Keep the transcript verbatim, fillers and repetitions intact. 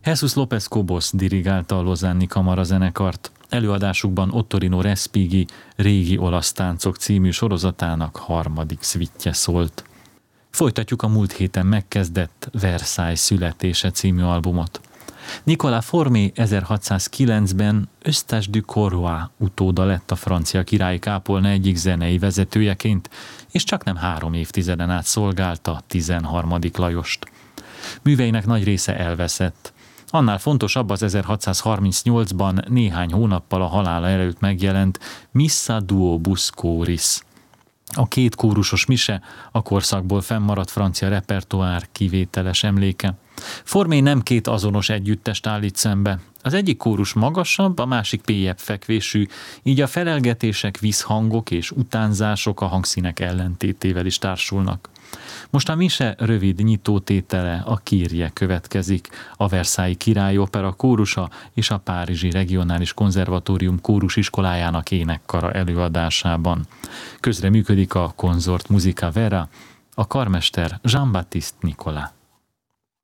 Jesus López Cobos dirigálta a Lausanne-i kamarazenekart. Előadásukban Ottorino Respighi Régi olasz táncok című sorozatának harmadik szvittje szólt. Folytatjuk a múlt héten megkezdett Versailles születése című albumot. Nicolas Formé ezerhatszázkilencben Eustache du Corroy utóda lett a francia királyi kápolna egyik zenei vezetőjeként, és csak nem három évtizeden át szolgálta tizenharmadik Lajost. Műveinek nagy része elveszett. Annál fontosabb az ezerhatszázharmincnyolcban néhány hónappal a halála előtt megjelent Missa duobus choris. A két kórusos mise a korszakból fennmaradt francia repertoár kivételes emléke. Formé nem két azonos együttest állít szembe. Az egyik kórus magasabb, a másik mélyebb fekvésű, így a felelgetések, visszhangok és utánzások a hangszínek ellentétével is társulnak. Most a mise rövid nyitótétele, a Kyrie következik, a Versailles Királyopera kórusa és a Párizsi Regionális Konzervatórium kórusiskolájának énekkara előadásában. Közreműködik a Consort Musica Vera, a karmester Jean-Baptiste Nicolas.